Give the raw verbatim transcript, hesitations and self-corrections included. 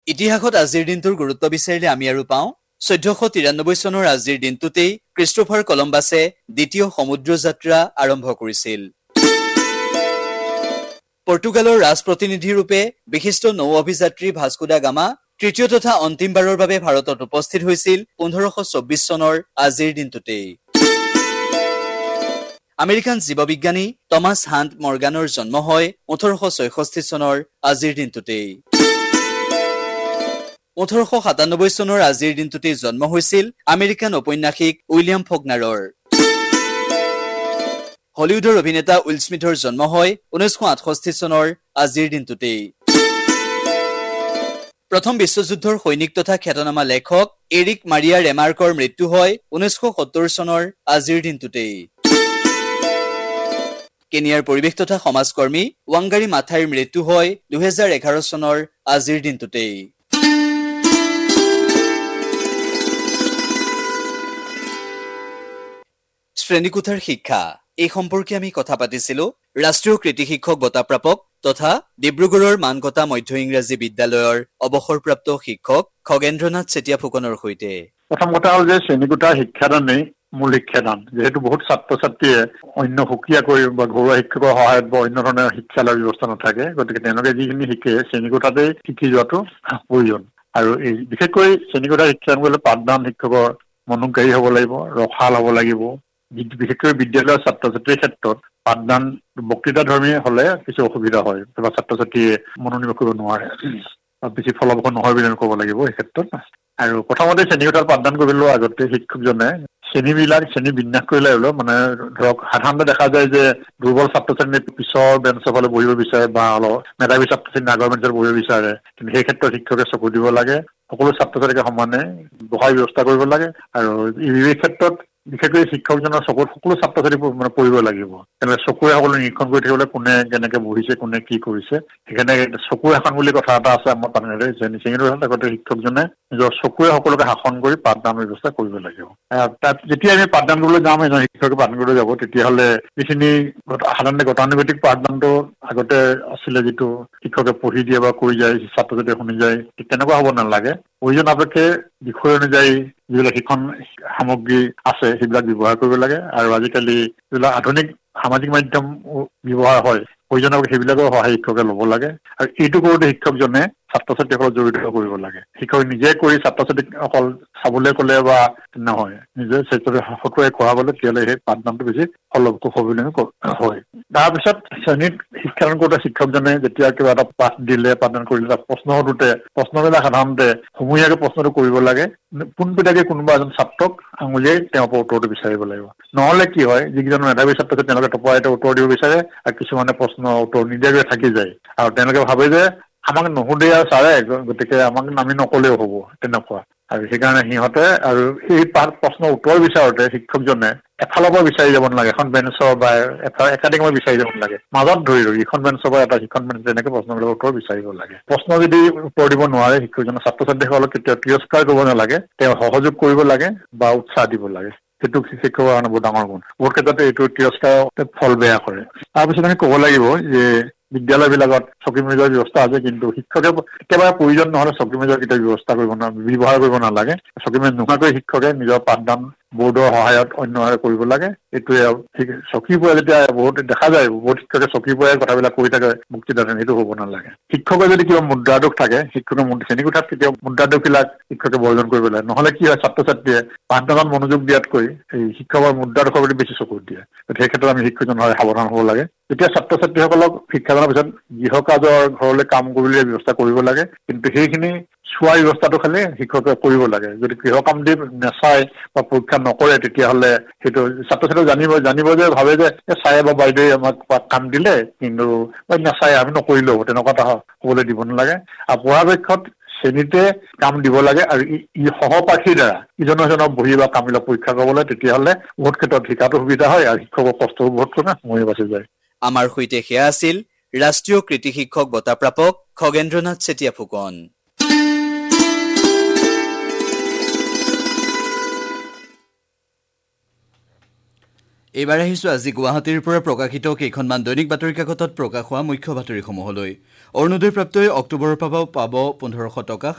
ইতিহাসত আজিৰ দিনটোৰ গুৰুত্ব বিচাৰিলে আমি আৰু পাওঁ চৈধ্যশ তিৰানব্বৈ চনৰ আজিৰ দিনটোতেই ক্ৰিষ্টোফাৰ কলম্বাছে দ্বিতীয় সমুদ্ৰ যাত্ৰা আৰম্ভ কৰিছিল। পৰ্তুগালৰ ৰাজপ্ৰতিনিধি ৰূপে বিশিষ্ট নৌ অভিযাত্ৰী ভাস্কো দা গামা তৃতীয় তথা অন্তিমবাৰৰ বাবে ভাৰতত উপস্থিত হৈছিল পোন্ধৰশ চৌব্বিছ চনৰ আজিৰ দিনটোতেই। আমেৰিকান জীৱবিজ্ঞানী টমাছ হাণ্ট মৰ্গানৰ জন্ম হয় ওঠৰশ ছয়ষষ্ঠি চনৰ আজিৰ দিনটোতেই। ওঠৰশ সাতানব্বৈ চনৰ আজিৰ দিনটোতেই জন্ম হৈছিল আমেৰিকান ঔপন্যাসিক উইলিয়াম ফকনাৰৰ। হলিউডৰ অভিনেতা উইল স্মিথৰ জন্ম হয় ঊনৈছশ আঠষষ্ঠি চনৰ আজিৰ দিনটোতেই। প্ৰথম বিশ্বযুদ্ধৰ সৈনিক তথা খ্যাতনামা লেখক এৰিক মাৰিয়া ৰেমাৰ্কৰ মৃত্যু হয় ঊনৈছশ সত্তৰ চনৰ আজিৰ দিনটোতেই। কেনিয়াৰ পৰিৱেশ তথা সমাজকৰ্মী ৱাংগাৰী মাথাইৰ মৃত্যু হয় দুহেজাৰ এঘাৰ চনৰ আজিৰ দিনটোতেই। শ্ৰেণীকোঠাৰ শিক্ষা এই সম্পৰ্কে আমি কথা পাতিছিলো ৰাষ্ট্ৰীয় কৃতি শিক্ষক বঁটা প্ৰাপক তথা ডিব্ৰুগড়ৰ মানকটা মধ্য ইংৰাজী বিদ্যালয়ৰ অৱসৰপ্ৰাপ্ত শিক্ষক খগেন্দ্ৰনাথ চেতিয়া ফুকনৰ সৈতে। প্ৰথম কথা হ'ল যে শ্ৰেণীকোঠাৰ শিক্ষাদানেই মূল শিক্ষাদান। যিহেতু বহুত ছাত্ৰ ছাত্ৰীয়ে অন্য সুকীয়াকৈ বা ঘৰুৱা শিক্ষকৰ সহায়ত বা অন্য ধৰণৰ শিক্ষা লোৱাৰ ব্যৱস্থা নাথাকে, গতিকে তেওঁলোকে যিখিনি শিকে শ্ৰেণীকোঠাতেই শিকি যোৱাটো প্ৰয়োজন। আৰু এই বিশেষকৈ শ্ৰেণীকোঠাৰ শিক্ষা কৰিলে পাঠদান শিক্ষকৰ মনোগ্ৰাহী হ'ব লাগিব, ৰসাল হ'ব লাগিব। বিশেষকৈ বিদ্যালয়ৰ ছাত্ৰ ছাত্ৰীৰ ক্ষেত্ৰত পাঠদান বক্তৃতা ধৰ্মী হলে কিছু অসুবিধা হয় বা ছাত্ৰ ছাত্ৰীয়ে মনোনিৱেশ কৰিব নোৱাৰে, বেছি ফলপ্ৰসূ নহয় বুলি আমি ক'ব লাগিব এই ক্ষেত্ৰত। আৰু প্ৰথমতে শ্ৰেণীকোঠাত পাঠদান কৰিবলৈ আগতে শিক্ষকজনে শ্ৰেণীবিলাক শ্ৰেণী বিন্যাস কৰি লৈ মানে ধৰক সাধাৰণতে দেখা যায় যে দুৰ্বল ছাত্ৰ ছাত্ৰী পিছৰ বেঞ্চৰ ফালে বহিব বিচাৰে বা অলপ মেধাৱী ছাত্ৰ ছাত্ৰী আগৰ বেঞ্চত বহিব বিচাৰে, কিন্তু সেই ক্ষেত্ৰত শিক্ষকে চকু দিব লাগে। সকলো ছাত্ৰ ছাত্ৰীকে সমানে বহাৰ ব্যৱস্থা কৰিব লাগে। আৰু এই ক্ষেত্ৰত বিশেষকৈ শিক্ষকজনৰ চকুত সকলো ছাত্ৰ ছাত্ৰী মানে পঢ়িব লাগিব। তেনেকৈ চকুৰে সকলো নিৰীক্ষণ কৰি থাকিবলৈ কোনে কেনেকে বহিছে, কোনে কি কৰিছে। সেইকাৰণে চকুৰ শাসন বুলি কথা এটা আছে আমাৰ পানীৰে শ্ৰেণীকোঠাত আগতে শিক্ষকজনে নিজৰ চকুৰে সকলোকে শাসন কৰি পাঠদান ব্যৱস্থা কৰিব লাগিব। তাত যেতিয়া আমি পাঠদান কৰিবলৈ যাম, এজন শিক্ষকে পাঠদান কৰিবলৈ যাব, তেতিয়াহ'লে যিখিনি সাধাৰণতে গতানুগতিক পাঠদানটো আগতে আছিলে, যিটো শিক্ষকে পঢ়ি দিয়ে বা কৰি যায় ছাত্ৰ ছাত্ৰীয়ে শুনি যায়, ঠিক তেনেকুৱা হ'ব নালাগে। প্ৰয়োজন সাপেক্ষে বিষয় অনুযায়ী যিবিলাক শিক্ষণ সামগ্ৰী আছে সেইবিলাক ব্যৱহাৰ কৰিব লাগে। আৰু আজিকালি যিবিলাক আধুনিক সামাজিক মাধ্যম ব্যৱহাৰ হয়, প্ৰয়োজন সেইবিলাকৰ সহায় শিক্ষকে ল'ব লাগে। আৰু এইটো কৰোঁতে শিক্ষকজনে ছাত্ৰ ছাত্ৰীসকলক জড়িত কৰিব লাগে। শিক্ষক নিজে কৰি ছাত্ৰ ছাত্ৰীক অকল চাবলৈ ক'লে বা নহয়, নিজে সকলোৱে কৰাবলৈ তেতিয়াহ'লে সেই পাঠদানটো বেছি ফলপ্ৰসূ হ'ব বুলি হয়। তাৰপিছত শ্ৰেণীত শিক্ষাদান কৰোঁতে শিক্ষকজনে যেতিয়া কিবা এটা পাঠ দিলে, পাঠদান কৰিলে, তাত প্ৰশ্ন সোধোতে প্ৰশ্নবিলাক সাধাৰণতে সমূহীয়াকৈ প্ৰশ্নটো কৰিব লাগে। পোনপটীয়াকৈ কোনোবা এজন ছাত্ৰক আঙুলিয়াই তেওঁৰ পৰা উত্তৰটো বিচাৰিব লাগিব। নহ'লে কি হয়, যিকেইজন মেধাৱী ছাত্ৰ আছে তেওঁলোকে টপৰাইতে উত্তৰ দিব বিচাৰে আৰু কিছুমানে প্ৰশ্ন উত্তৰ নিদিয়াকৈ থাকি যায়। আৰু তেওঁলোকে ভাবে যে আমাক নুসুধে আৰু ছাৰে, গতিকে আমাক আমি নকলেও হ'ব, তেনেকুৱা। আৰু সেইকাৰণে সিহঁতে আৰু সেই পাঠ প্ৰশ্নৰ উত্তৰ বিচাৰোতে শিক্ষকজনে এফালৰ পৰা বিচাৰি যাব নালাগে, এখন বেঞ্চৰ বা একাধিকভাৱে বিচাৰি যাব নালাগে, মাজত ধৰি ধৰি ইখন বেঞ্চৰ পৰা এটা সিখন বেঞ্চ তেনেকে প্ৰশ্নবিলাকৰ উত্তৰ বিচাৰিব লাগে। প্ৰশ্ন যদি উত্তৰ দিব নোৱাৰে শিক্ষকজনে ছাত্ৰ ছাত্ৰীসকলক কেতিয়াও তিৰস্কাৰ কৰিব নালাগে, তেওঁ সহযোগ কৰিব লাগে বা উৎসাহ দিব লাগে। সেইটো শিক্ষকৰ কাৰণে বহুত ডাঙৰ গুণ। বহুত ক্ষেত্ৰতে এইটো তিৰস্কাৰ ফল বেয়া কৰে। তাৰপিছত আমি ক'ব লাগিব যে বিদ্যালয়বিলাকত চকী মেজৰ ব্যৱস্থা আছে, কিন্তু শিক্ষকে একেবাৰে প্ৰয়োজন নহ'লে চকী মেজৰ কেতিয়াও ব্যৱস্থা কৰিব না ব্যৱহাৰ কৰিব নালাগে। চকী মেজ নোহোৱাকৈ শিক্ষকে নিজৰ পাঠদান বৰ্ডৰ সহায়ত অন্য সহায় কৰিব লাগে। এইটোৱে চকী পৰাই যেতিয়া বহুত দেখা যায়, বহুত শিক্ষকে চকী পৰাই কথাবিলাক কৈ থাকে বক্তৃতা, সেইটো হ'ব নালাগে। শিক্ষকৰ যদি কিবা মুদ্ৰাদোষ থাকে, শিক্ষকে শ্ৰেণীকোঠাত কেতিয়াও মুদ্ৰাদোষবিলাক শিক্ষকে বৰ্জন কৰিব লাগে। নহ'লে কি হয়, ছাত্ৰ ছাত্ৰীয়ে পাঠদানত মনোযোগ দিয়াতকৈ এই শিক্ষকৰ মুদ্ৰাদোষৰ প্ৰতি বেছি চকু দিয়ে। সেই ক্ষেত্ৰত আমি শিক্ষকজনৰ সাৱধান হ'ব লাগে। তেতিয়া ছাত্ৰ ছাত্ৰীসকলক শিক্ষাদানৰ পিছত গৃহ কাজৰ ঘৰলৈ কাম কৰিবলৈ ব্যৱস্থা কৰিব লাগে, কিন্তু সেইখিনি চোৱাৰ ব্যৱস্থাটো খালি শিক্ষকে কৰিব লাগে। যদি গৃহ কাম দি নাচায় বা পৰীক্ষা নকৰে, তেতিয়াহ'লে সেইটো ছাত্ৰ ছাত্ৰীয়ে জানিব জানিব যে ভাবে যে ছাৰে বা বাইদেৱে আমাক কাম দিলে, কিন্তু নাচায়, আমি নকৰিলেও হ'ব, তেনেকুৱা এটা হ'বলৈ দিব নালাগে। আৰু পৰাপক্ষত শ্ৰেণীতে কাম দিব লাগে আৰু ই সহপাঠীৰ দ্বাৰা ইজনৰ সিজনক বহি বা কামবিলাক পৰীক্ষা কৰিবলৈ, তেতিয়াহ'লে বহুত ক্ষেত্ৰত শিকাটো সুবিধা হয় আৰু শিক্ষকৰ কষ্টও বহুত কমে, সময় বাচি যায়। আমাৰ সৈতে সেয়া আছিল ৰাষ্ট্ৰীয় কৃতি শিক্ষক বঁটা প্ৰাপক খগেন্দ্ৰনাথ চেতিয়া ফুকন। এইবাৰ আহিছোঁ আজি গুৱাহাটীৰ পৰা প্ৰকাশিত কেইখনমান দৈনিক বাতৰি কাকতত প্ৰকাশ হোৱা মুখ্য বাতৰিসমূহলৈ। অৰুণোদয় প্ৰাপ্তই অক্টোবৰৰ পৰা পাব পোন্ধৰশ টকা।